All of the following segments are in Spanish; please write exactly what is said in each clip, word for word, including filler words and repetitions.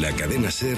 La cadena SER,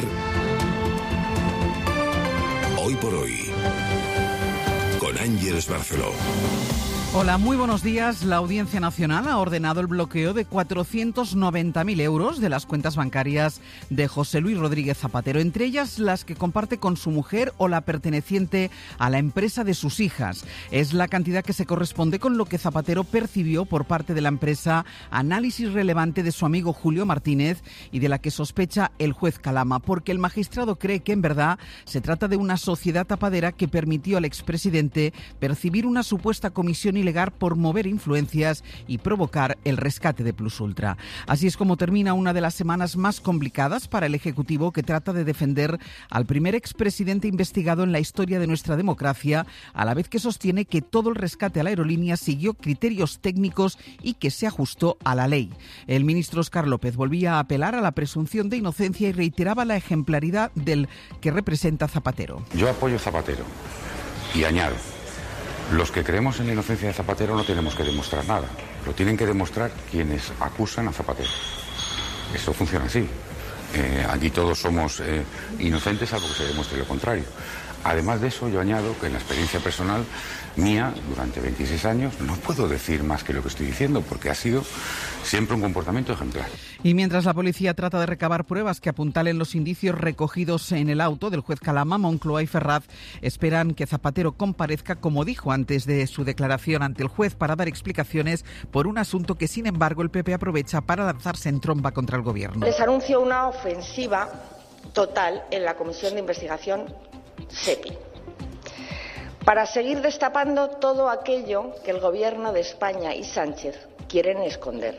hoy por hoy, con Ángeles Barceló. Hola, muy buenos días. La Audiencia Nacional ha ordenado el bloqueo de cuatrocientos noventa mil euros de las cuentas bancarias de José Luis Rodríguez Zapatero, entre ellas las que comparte con su mujer o la perteneciente a la empresa de sus hijas. Es la cantidad que se corresponde con lo que Zapatero percibió por parte de la empresa Análisis Relevante de su amigo Julio Martínez y de la que sospecha el juez Calama, porque el magistrado cree que en verdad se trata de una sociedad tapadera que permitió al expresidente percibir una supuesta comisión ilegal por mover influencias y provocar el rescate de Plus Ultra. Así es como termina una de las semanas más complicadas para el Ejecutivo, que trata de defender al primer expresidente investigado en la historia de nuestra democracia, a la vez que sostiene que todo el rescate a la aerolínea siguió criterios técnicos y que se ajustó a la ley. El ministro Óscar López volvía a apelar a la presunción de inocencia y reiteraba la ejemplaridad del que representa Zapatero. Yo apoyo a Zapatero y añado: los que creemos en la inocencia de Zapatero no tenemos que demostrar nada. Lo tienen que demostrar quienes acusan a Zapatero. Eso funciona así. Eh, aquí todos somos eh, inocentes salvo que se demuestre lo contrario. Además de eso, yo añado que en la experiencia personal mía, durante veintiséis años, no puedo decir más que lo que estoy diciendo, porque ha sido siempre un comportamiento ejemplar. Y mientras la policía trata de recabar pruebas que apuntalen los indicios recogidos en el auto del juez Calama, Moncloa y Ferraz esperan que Zapatero comparezca, como dijo antes de su declaración ante el juez, para dar explicaciones por un asunto que, sin embargo, el P P aprovecha para lanzarse en tromba contra el gobierno. Les anuncio una ofensiva total en la Comisión de Investigación SEPI, para seguir destapando todo aquello que el Gobierno de España y Sánchez quieren esconder.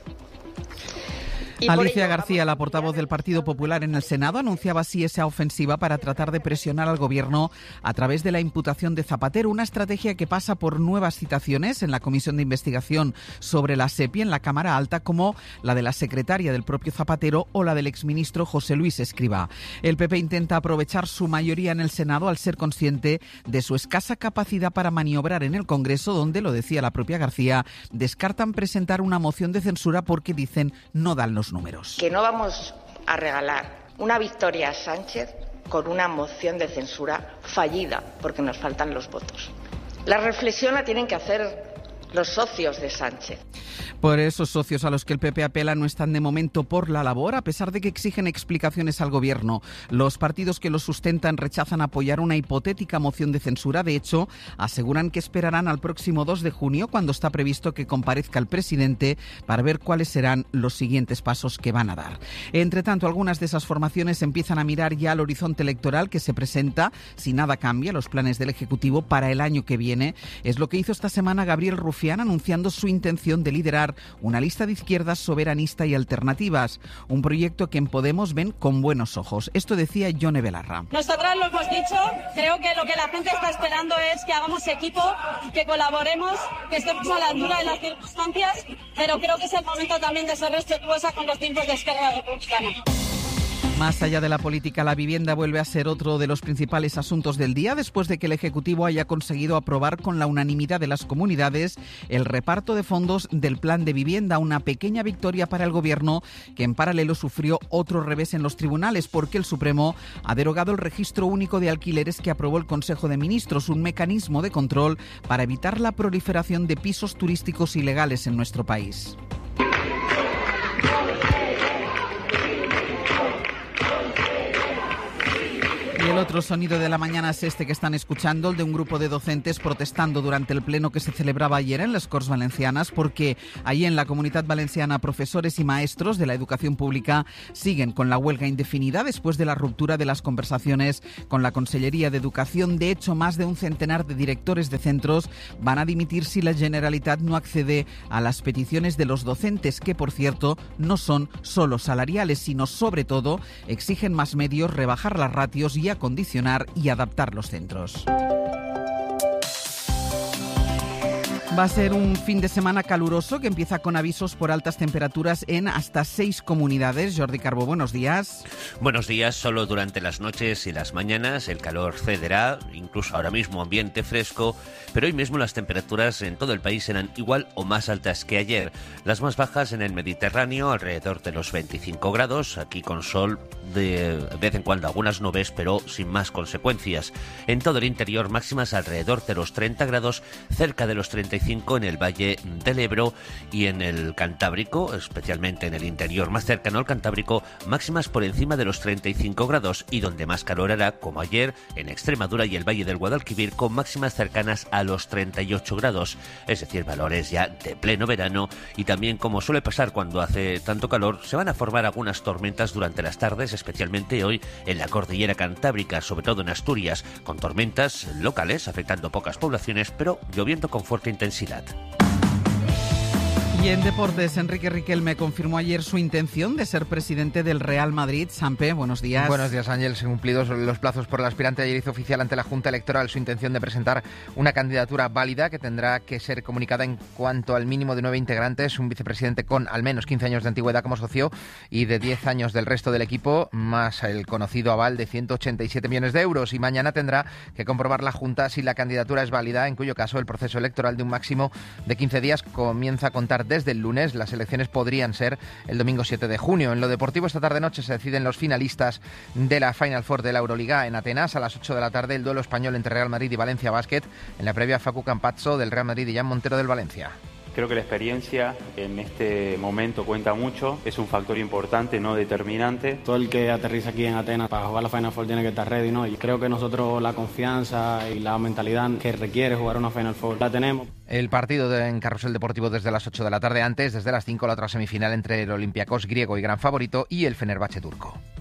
Alicia García, la portavoz del Partido Popular en el Senado, anunciaba así esa ofensiva para tratar de presionar al Gobierno a través de la imputación de Zapatero, una estrategia que pasa por nuevas citaciones en la Comisión de Investigación sobre la SEPI en la Cámara Alta, como la de la secretaria del propio Zapatero o la del exministro José Luis Escrivá. El P P intenta aprovechar su mayoría en el Senado al ser consciente de su escasa capacidad para maniobrar en el Congreso, donde, lo decía la propia García, descartan presentar una moción de censura porque, dicen, no dan los números. Que no vamos a regalar una victoria a Sánchez con una moción de censura fallida, porque nos faltan los votos. La reflexión la tienen que hacer los socios de Sánchez. Por esos socios a los que el P P apela no están de momento por la labor, a pesar de que exigen explicaciones al Gobierno. Los partidos que los sustentan rechazan apoyar una hipotética moción de censura. De hecho, aseguran que esperarán al próximo dos de junio, cuando está previsto que comparezca el presidente, para ver cuáles serán los siguientes pasos que van a dar. Entre tanto, algunas de esas formaciones empiezan a mirar ya al horizonte electoral que se presenta, si nada cambia, los planes del Ejecutivo para el año que viene. Es lo que hizo esta semana Gabriel Rufián, anunciando su intención de liderar una lista de izquierdas soberanista y alternativas, un proyecto que en Podemos ven con buenos ojos. Esto decía Yone Belarra. Nosotras lo hemos dicho, creo que lo que la gente está esperando es que hagamos equipo, que colaboremos, que estemos a la altura de las circunstancias, pero creo que es el momento también de ser respetuosa con los tiempos de Esquerra Republicana. Más allá de la política, la vivienda vuelve a ser otro de los principales asuntos del día, después de que el Ejecutivo haya conseguido aprobar con la unanimidad de las comunidades el reparto de fondos del Plan de Vivienda, una pequeña victoria para el Gobierno, que en paralelo sufrió otro revés en los tribunales, porque el Supremo ha derogado el registro único de alquileres que aprobó el Consejo de Ministros, un mecanismo de control para evitar la proliferación de pisos turísticos ilegales en nuestro país. Y el otro sonido de la mañana es este que están escuchando, el de un grupo de docentes protestando durante el pleno que se celebraba ayer en las Corts Valencianas, porque allí en la Comunitat Valenciana profesores y maestros de la educación pública siguen con la huelga indefinida después de la ruptura de las conversaciones con la Consellería de Educación. De hecho, más de un centenar de directores de centros van a dimitir si la Generalitat no accede a las peticiones de los docentes, que por cierto no son solo salariales, sino sobre todo exigen más medios, rebajar las ratios y acondicionar y adaptar los centros. Va a ser un fin de semana caluroso que empieza con avisos por altas temperaturas en hasta seis comunidades. Jordi Carbó, buenos días. Buenos días. Solo durante las noches y las mañanas el calor cederá, incluso ahora mismo ambiente fresco, pero hoy mismo las temperaturas en todo el país serán igual o más altas que ayer. Las más bajas en el Mediterráneo, alrededor de los veinticinco grados, aquí con sol, de vez en cuando algunas nubes, pero sin más consecuencias. En todo el interior, máximas alrededor de los treinta grados, cerca de los treinta y cinco en el Valle del Ebro y en el Cantábrico, especialmente en el interior más cercano al Cantábrico, máximas por encima de los treinta y cinco grados, y donde más calor hará, como ayer, en Extremadura y el Valle del Guadalquivir, con máximas cercanas a los treinta y ocho grados, es decir, valores ya de pleno verano. Y también, como suele pasar cuando hace tanto calor, se van a formar algunas tormentas durante las tardes, especialmente hoy en la cordillera cantábrica, sobre todo en Asturias, con tormentas locales afectando pocas poblaciones, pero lloviendo con fuerte intensidad. Y en deportes, Enrique Riquelme confirmó ayer su intención de ser presidente del Real Madrid. Sampe, buenos días. Buenos días, Ángel. Según cumplidos los plazos por el aspirante, ayer hizo oficial ante la Junta Electoral su intención de presentar una candidatura válida que tendrá que ser comunicada en cuanto al mínimo de nueve integrantes, un vicepresidente con al menos quince años de antigüedad como socio y de diez años del resto del equipo, más el conocido aval de ciento ochenta y siete millones de euros. Y mañana tendrá que comprobar la Junta si la candidatura es válida, en cuyo caso el proceso electoral de un máximo de quince días comienza a contar desde el lunes. Las elecciones podrían ser el domingo siete de junio. En lo deportivo, esta tarde-noche se deciden los finalistas de la Final Four de la Euroliga en Atenas. A las ocho de la tarde, el duelo español entre Real Madrid y Valencia Basket. En la previa, Facu Campazzo del Real Madrid y Jan Montero del Valencia. Creo que la experiencia en este momento cuenta mucho, es un factor importante, no determinante. Todo el que aterriza aquí en Atenas para jugar la Final Four tiene que estar ready, ¿no? Y creo que nosotros la confianza y la mentalidad que requiere jugar una Final Four la tenemos. El partido de, en Carrusel Deportivo desde las ocho de la tarde. Antes, desde las cinco, la otra semifinal entre el Olympiacos griego y gran favorito y el Fenerbahce turco.